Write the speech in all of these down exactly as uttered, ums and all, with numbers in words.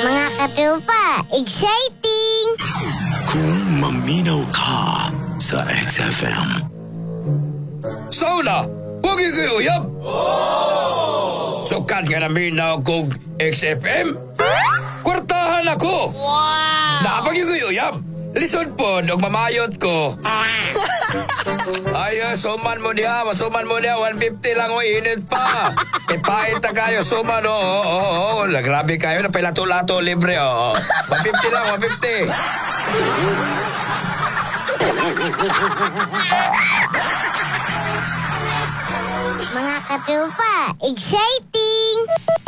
Mga katropa, exciting! Kung maminaw ka sa X F M. Sauna! Huwag ikuyuyab! Sukat nga namin na kong X F M. Kwartahan ako! Wow! Napag-ikuyuyab! Lisod po, dog mamayot ko. Ay, suman mo diha, masuman mo diha, one fifty lang o init pa. Ipahit na kayo, suman o, oo, oo, oo, grabe kayo, na pilato-lato, libre, o. one fifty lang, one fifty. Mga katropa, exciting!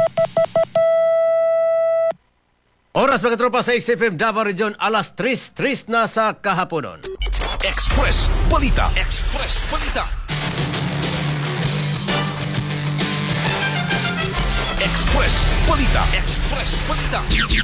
Oras mga tropa sa X F M Davao Region, alas tres, tres na sa kahaponon. Express Balita. Express Balita. Express Balita. Express Balita.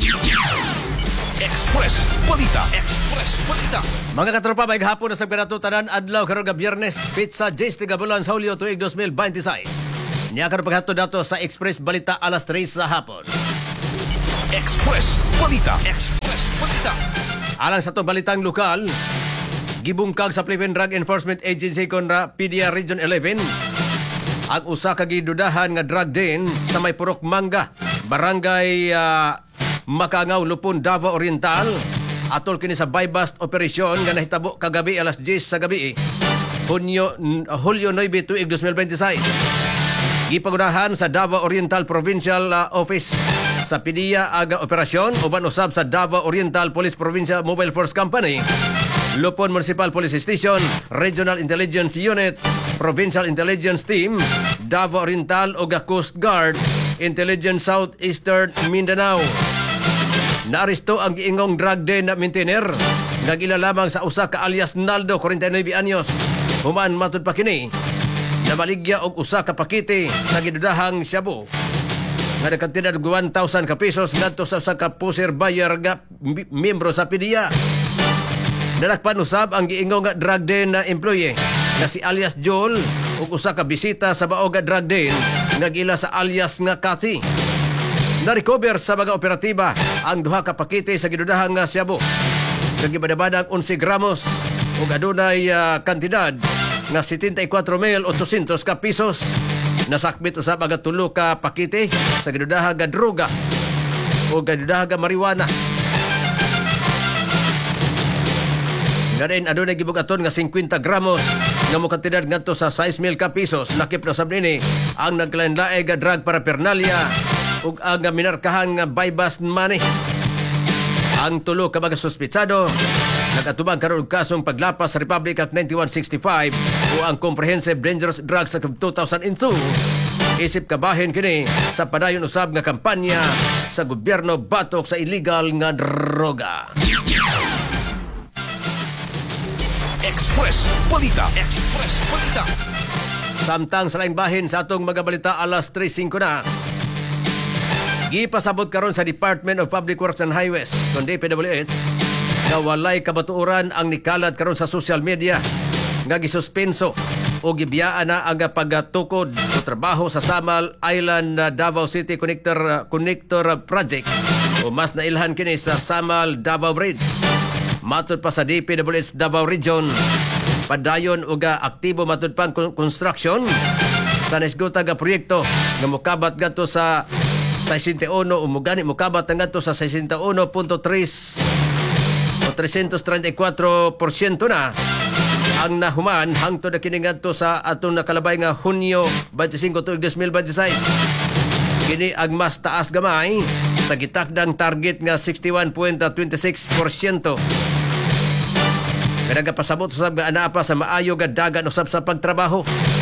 Express Balita. Express Balita. Mga katropa, may hapon na sa tanan adlaw karon nga Biyernes, pizza Jace tiga bulan sa Hulyo tuig two thousand twenty-six. Niya karon paghatod dato sa Express Balita alas tres sa hapon. Express Balita. Express Balita. Alang sa to balitang lokal, gibungkag sa Philippine Drug Enforcement Agency kontra P D R Region eleven ang usa ka gidudahan nga drug den sa may Purok Manga, Barangay uh, Makangaw, Lupon, Davao Oriental. Atol kini sa buy-bust operasyon nga nahitabo kagabi alas diyes sa gabi, Hunyo, Hulyo nine tuig two thousand twenty-six. Gipagunahan sa Davao Oriental Provincial uh, Office sa P D I A aga operasyon uban usab sa Davao Oriental Police Provincial Mobile Force Company, Lupon Municipal Police Station, Regional Intelligence Unit, Provincial Intelligence Team, Davao Oriental ug Coast Guard, Intelligence Southeastern Mindanao. Naaresto ang giingong drug den na maintainer nga gila lamang sa usa ka alias Naldo, forty-nine anyos. Human matud pa kini na maligya og usa ka pakete na gidudahang shabu nga nagkantidad og one thousand ka pesos ngadto sa usa ka pusher buyer nga miyembro sa P D I A. Nalakpan usab ang giingong nga drug den na employee na si alias Joel ug usa ka bisita sa bao nga drug den nga gila sa alias nga Cathy. Na-recover sa mga operatiba ang duha ka pakete sa gidudahang nga shabu. Nagibadabadang eleven gramos ug adunay uh, kantidad nga seventy-four mil eight hundred ka pesos. Nasakbit usab ang tulo ka pakete sa gidudahang nga droga o gidudahang nga marijuana. Ngayon adunay gibugaton nga fifty gramos nga mo kantidad ngadto sa six mil ka pesos. Nakip na sab nini ang naglain-laing nga drug paraphernalia ug ang minarkahan nga buy-bust money. Ang tulo ka mga suspitsado nagatubang karon og kasong paglapas sa Republic Act ninety-one sixty-five o ang Comprehensive Dangerous Drugs Act of two thousand two. Isip kabahin kini sa padayon usab nga kampanya sa gobyerno batok sa illegal nga droga. Express Balita. Express Balita. Samtang sa laing bahin sa atong mga balita alas tres five na. Gipasabot karon sa Department of Public Works and Highways kundi D P W H nga walay kabatuoran ang nikalat karon sa social media nga gisuspenso o gibiyaan na ang pagtukod o trabaho sa Samal Island Davao City Connector Connector Project o mas nailhan kini sa Samal Davao Bridge. Matud pa sa D P W H Davao Region, padayon og aktibo matud pang construction sa nesgota nga proyekto nga mokabat gadto sa sixty-one o mugani mokabat ngadto sa sixty-one point three o three thirty-four percent na ang nahuman hangtod na kini ngadto sa atong nakalabay nga Hunyo twenty-five tuig two thousand twenty-six. Kini ang mas taas gamay sa gitakdang target nga sixty-one point two six percent. Kada pasabot usab nga anaa pa sa maayo nga dagan usab sa pagtrabaho.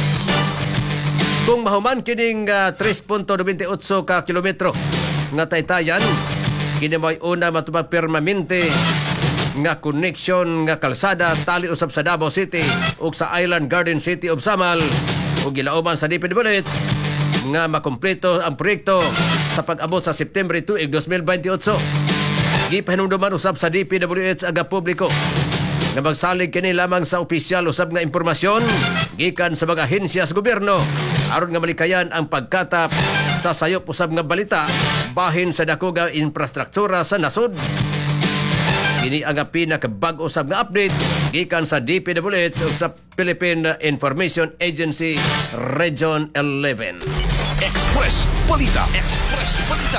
Kung mahuman kining uh, three point nine eight ka kilometro nga taytayan, kini mo'y una matupad permanente nga connection nga kalsada tali usab sa Davao City ug sa Island Garden City of Samal ug gilauman sa D P W H nga makumpleto ang proyekto sa pag-abot sa September tuig two thousand twenty-eight. Gipahinumduman usab sa D P W H aga publiko nga magsalig kini lamang sa opisyal usab nga impormasyon gikan sa mga ahensya sa gobyerno aron nga malikayan ang pagkatap sa sayop usab nga balita bahin sa dako nga infrastruktura sa nasod. Kini ang pinakabag-o sab nga update gikan sa D P W H o sa Philippine Information Agency Region eleven. Express Balita. Express Balita.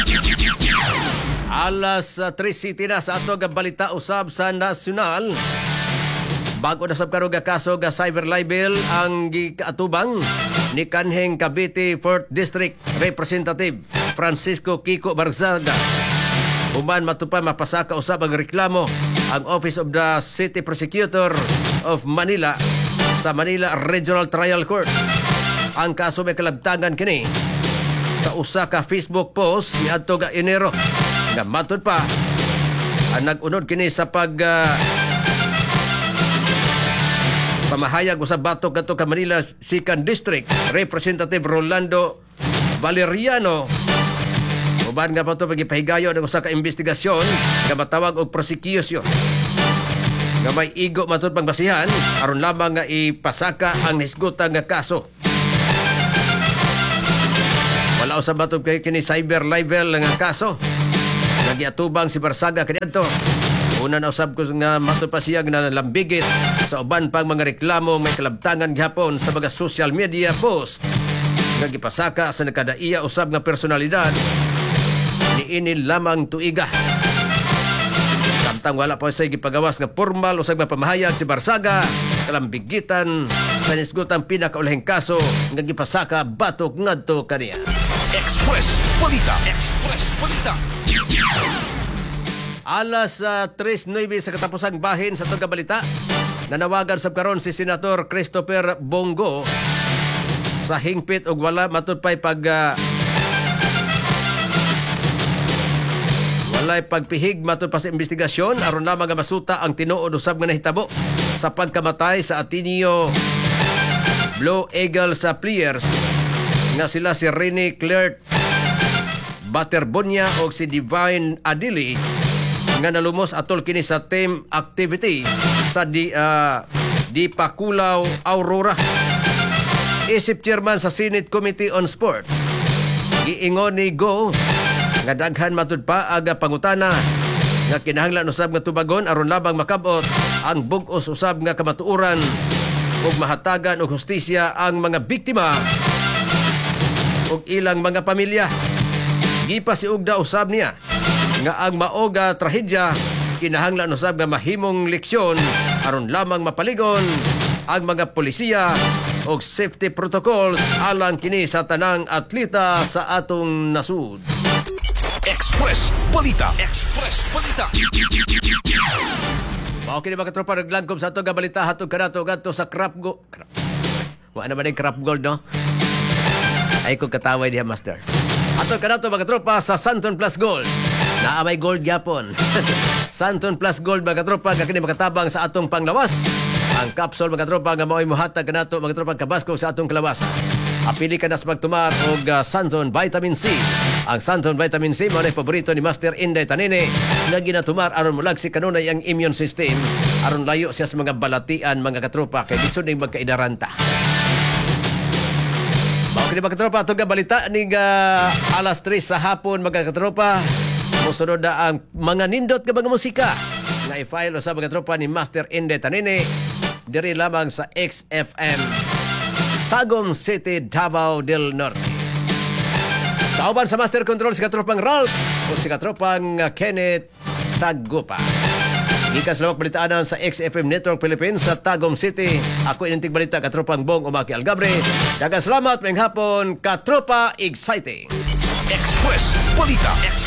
Alas uh, three City na sa ato nga balita usab sa nasyonal. Bago na sab karon nga kaso nga cyber libel ang gikaatubang ni kanheng Cavite fourth District Representative Francisco Kiko Barzaga. Human matupa mapasaka usab ang reklamo ang Office of the City Prosecutor of Manila sa Manila Regional Trial Court. Ang kaso may kalabtangan kini sa usa ka Facebook post niadto ga Enero nga matud pa ang nag-unod kini sa pag uh, pamahayag usab batok kadto ka Manila second District Representative Rolando Valeriano. Uban nga pa ito pagipahigayo ng usa ka investigasyon nga matawag og prosecution nga may igo matud pang basihan aron lamang nga ipasaka ang hisgutan nga kaso. Wala usab matud kay kini cyber libel nga kaso nga giatubang si Barzaga kaniadto. Una na usab ko nga matud pa siya nga lambigit sa uban pang mga reklamo may kalabtangan gihapon sa mga social media post nga gipasaka sa nakadaiya usab nga personalidad ini lamang tuiga. Samtang wala pa sa gipagawas nga formal usag mapamahayag si Barzaga kalambigitan sa nisgutang pinakaulahing kaso nga gipasaka batok ngadto kaniya. Express Balita. Express Balita. Alas uh, tres nueve sa katapusang bahin sa tong balita, nanawagan sab karon si Senator Christopher Bongo sa hingpit og wala matud pay pag uh, walay pagpihig matud pa sa investigasyon aron lamang nga masuta ang tinuod usab nga nahitabo sa pagkamatay sa Ateneo Blue Eagle sa players nga sila si Rene Claire Baterbonia o si Divine Adili nga nalumos atol kini sa team activity sa di, uh, di Pakulao, Aurora. Isip chairman sa Senate Committee on Sports giingon ni Go nga daghan matud pa aga pangutana nga kinahanglan usab nga tubagon aron labang makabot ang bug-os usab nga kamatuoran ug mahatagan og hustisya ang mga biktima ug ilang mga pamilya. Gipasiugda usab niya nga ang maoga trahedya kinahanglan usab nga mahimong leksyon aron lamang mapaligon ang mga polisiya og safety protocols alang kini sa tanang atleta sa atong nasud. Express Balita. Express Balita. Mao kini mga tropa naglangkom sa atong balita hatod kanato gadto sa Crap Gold. Wa na ba ning Crap Gold no? Ay ko kataway diha master. Atong kanato mga tropa sa Santon Plus Gold. Naa may gold gyapon. Santon Plus Gold mga tropa nga kini makatabang sa atong panglawas. Ang capsule mga tropa nga mao'y muhatag kanato mga tropa kabasko sa atong kalawasan. Apili ka na sa pagtumar og uh, Santon Vitamin C. Ang Santon Vitamin C mao na paborito ni Master Inday Tanine nga ginatumar aron mulagsi kanunay ang immune system aron layo siya sa mga balatian mga katropa kay lisod ning magkaidaranta. Mao kini mga katropa atong balita ning uh, alas tres sa hapon mga katropa. Musunod na ang mga nindot nga mga musika nga i-file sa mga tropa ni Master Inday Tanine diri lamang sa X F M Tagum City, Davao del Norte. Kauban sa Master Control si katropang Ralph o si katropang Kenneth Tagupa. Ikas lawak balitaanan sa X F M Network Philippines sa Tagum City. Ako inintig balita katropang Bong Umaki Algabre. Dagang salamat, may hapon katropa exciting. Express Balita.